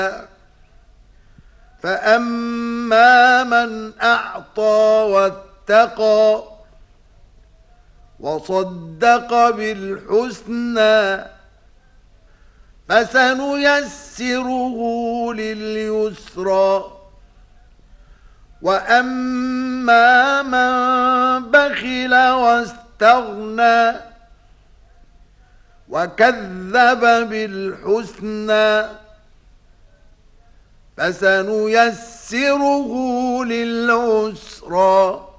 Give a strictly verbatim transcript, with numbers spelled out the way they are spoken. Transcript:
فأما من أعطى واتقى وصدق بالحسنى فسنيسره لليسرى وأما من بخل واستغنى وكذب بالحسنى فسنيسره للعسرى